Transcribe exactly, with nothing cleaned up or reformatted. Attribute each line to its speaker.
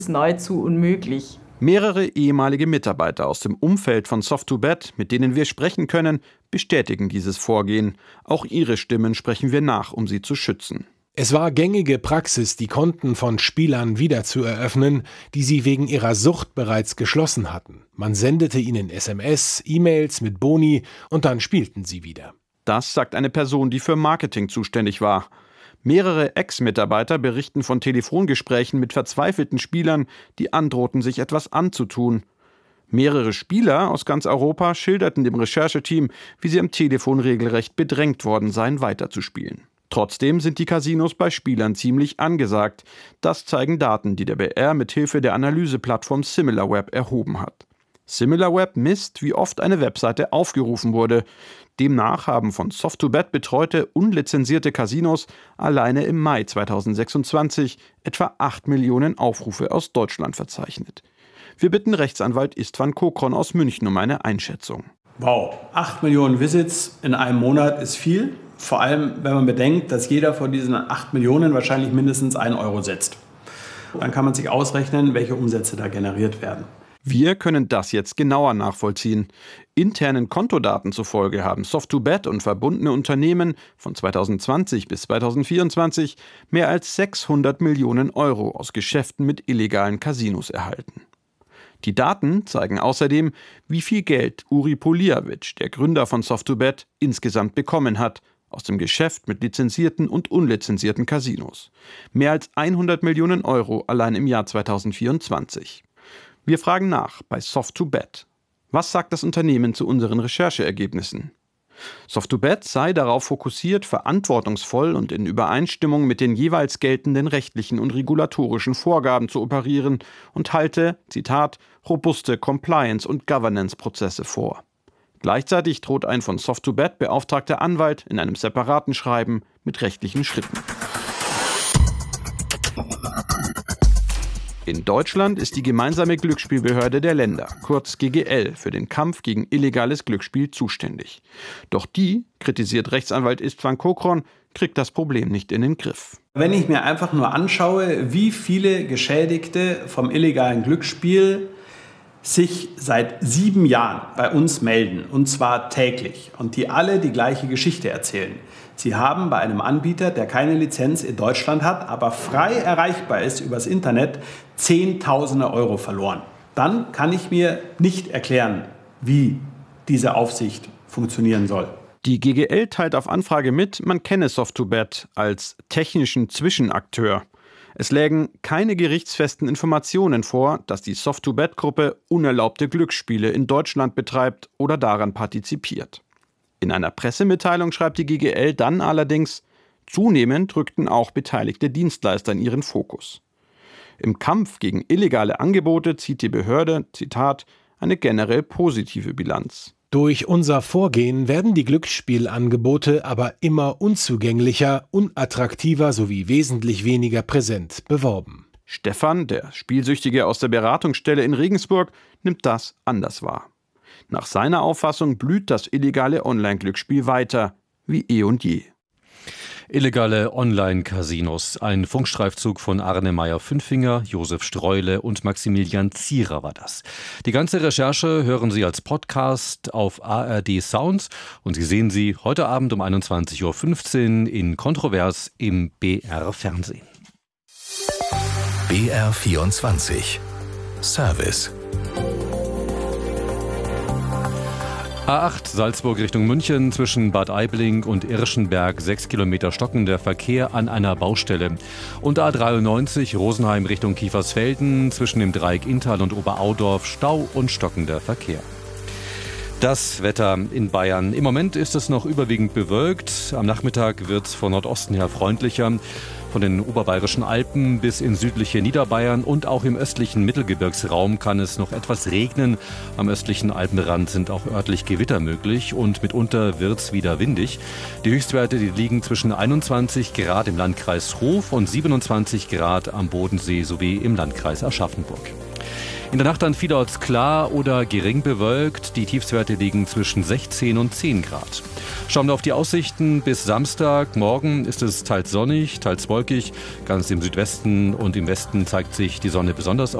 Speaker 1: nahezu unmöglich.
Speaker 2: Mehrere ehemalige Mitarbeiter aus dem Umfeld von soft to bet, mit denen wir sprechen können, bestätigen dieses Vorgehen. Auch ihre Stimmen sprechen wir nach, um sie zu schützen.
Speaker 3: Es war gängige Praxis, die Konten von Spielern wieder zu eröffnen, die sie wegen ihrer Sucht bereits geschlossen hatten. Man sendete ihnen S M S, E-Mails mit Boni und dann spielten sie wieder.
Speaker 2: Das sagt eine Person, die für Marketing zuständig war. Mehrere Ex-Mitarbeiter berichten von Telefongesprächen mit verzweifelten Spielern, die androhten, sich etwas anzutun. Mehrere Spieler aus ganz Europa schilderten dem Rechercheteam, wie sie am Telefon regelrecht bedrängt worden seien, weiterzuspielen. Trotzdem sind die Casinos bei Spielern ziemlich angesagt. Das zeigen Daten, die der B R mit Hilfe der Analyseplattform SimilarWeb erhoben hat. SimilarWeb misst, wie oft eine Webseite aufgerufen wurde. Demnach haben von soft to bet betreute, unlizenzierte Casinos alleine im Mai zweitausendsechsundzwanzig etwa acht Millionen Aufrufe aus Deutschland verzeichnet. Wir bitten Rechtsanwalt Istvan Kokron aus München um eine Einschätzung.
Speaker 4: Wow, acht Millionen Visits in einem Monat ist viel. Vor allem, wenn man bedenkt, dass jeder von diesen acht Millionen wahrscheinlich mindestens einen Euro setzt. Dann kann man sich ausrechnen, welche Umsätze da generiert werden.
Speaker 2: Wir können das jetzt genauer nachvollziehen. Internen Kontodaten zufolge haben soft to bet und verbundene Unternehmen von zweitausendzwanzig bis zweitausendvierundzwanzig mehr als sechshundert Millionen Euro aus Geschäften mit illegalen Casinos erhalten. Die Daten zeigen außerdem, wie viel Geld Uri Polijavic, der Gründer von soft to bet, insgesamt bekommen hat aus dem Geschäft mit lizenzierten und unlizenzierten Casinos. Mehr als hundert Millionen Euro allein im Jahr zweitausendvierundzwanzig. Wir fragen nach bei soft to bet. Was sagt das Unternehmen zu unseren Rechercheergebnissen? soft to bet sei darauf fokussiert, verantwortungsvoll und in Übereinstimmung mit den jeweils geltenden rechtlichen und regulatorischen Vorgaben zu operieren und halte, Zitat, robuste Compliance- und Governance-Prozesse vor. Gleichzeitig droht ein von soft to bet beauftragter Anwalt in einem separaten Schreiben mit rechtlichen Schritten. In Deutschland ist die gemeinsame Glücksspielbehörde der Länder, kurz G G L, für den Kampf gegen illegales Glücksspiel zuständig. Doch die, kritisiert Rechtsanwalt Istvan Kokron, kriegt das Problem nicht in den Griff.
Speaker 4: Wenn ich mir einfach nur anschaue, wie viele Geschädigte vom illegalen Glücksspiel sich seit sieben Jahren bei uns melden, und zwar täglich, und die alle die gleiche Geschichte erzählen. Sie haben bei einem Anbieter, der keine Lizenz in Deutschland hat, aber frei erreichbar ist übers Internet, Zehntausende Euro verloren. Dann kann ich mir nicht erklären, wie diese Aufsicht funktionieren soll.
Speaker 2: Die G G L teilt auf Anfrage mit, man kenne soft to bet als technischen Zwischenakteur. Es lägen keine gerichtsfesten Informationen vor, dass die soft to bet-Gruppe unerlaubte Glücksspiele in Deutschland betreibt oder daran partizipiert. In einer Pressemitteilung schreibt die G G L dann allerdings, zunehmend rückten auch beteiligte Dienstleister in ihren Fokus. Im Kampf gegen illegale Angebote zieht die Behörde, Zitat, eine generell positive Bilanz.
Speaker 3: Durch unser Vorgehen werden die Glücksspielangebote aber immer unzugänglicher, unattraktiver sowie wesentlich weniger präsent beworben.
Speaker 2: Stefan, der Spielsüchtige aus der Beratungsstelle in Regensburg, nimmt das anders wahr. Nach seiner Auffassung blüht das illegale Online-Glücksspiel weiter, wie eh und je.
Speaker 5: Illegale Online-Casinos. Ein Funkstreifzug von Arne Meyer-Fünfinger, Josef Streule und Maximilian Zierer war das. Die ganze Recherche hören Sie als Podcast auf A R D Sounds und Sie sehen sie heute Abend um einundzwanzig Uhr fünfzehn in Kontrovers im B R Fernsehen.
Speaker 6: B R vierundzwanzig Service.
Speaker 5: A acht Salzburg Richtung München, zwischen Bad Aibling und Irschenberg, sechs Kilometer stockender Verkehr an einer Baustelle. Und A dreiundneunzig Rosenheim Richtung Kiefersfelden, zwischen dem Dreieck Inntal und Oberaudorf, Stau und stockender Verkehr. Das Wetter in Bayern. Im Moment ist es noch überwiegend bewölkt. Am Nachmittag wird es von Nordosten her freundlicher. Von den oberbayerischen Alpen bis in südliche Niederbayern und auch im östlichen Mittelgebirgsraum kann es noch etwas regnen. Am östlichen Alpenrand sind auch örtlich Gewitter möglich und mitunter wird es wieder windig. Die Höchstwerte, die liegen zwischen einundzwanzig Grad im Landkreis Hof und siebenundzwanzig Grad am Bodensee sowie im Landkreis Aschaffenburg. In der Nacht dann vielerorts klar oder gering bewölkt. Die Tiefstwerte liegen zwischen sechzehn und zehn Grad. Schauen wir auf die Aussichten bis Samstag. Morgen ist es teils sonnig, teils wolkig. Ganz im Südwesten und im Westen zeigt sich die Sonne besonders